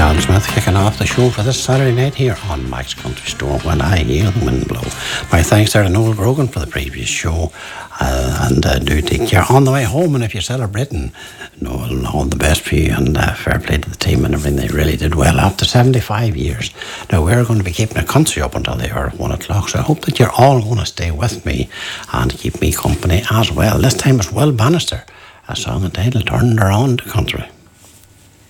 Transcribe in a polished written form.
John Smith kicking off the show for this Saturday night here on Mike's Country Store when I hear the wind blow. My thanks there to Noel Grogan for the previous show, and do take care on the way home. And if you're celebrating, Noel, all the best for you, and fair play to the team and everything. They really did well after 75 years. Now we're going to be keeping the country up until the hour of 1 o'clock, so I hope that you're all going to stay with me and keep me company as well. This time it's Will Bannister, a song entitled Turned Around the Country.